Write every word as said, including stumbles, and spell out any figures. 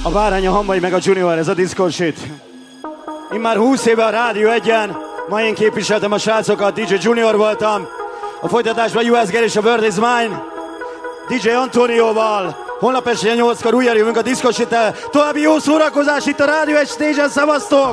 A Bárány, a Hamvai meg a Junior, ez a Disco Shit. Én már húsz éve a Rádió Egyen, ma én képviseltem a srácokat, dé dzsé Junior voltam. A folytatásban u es Gary és a World is Mine. dé dzsé Antónióval. Holnap este nyolckor újra jövünk a Disco Shit-tel. További jó szórakozás itt a Rádió Egy stage-en, szevasztok!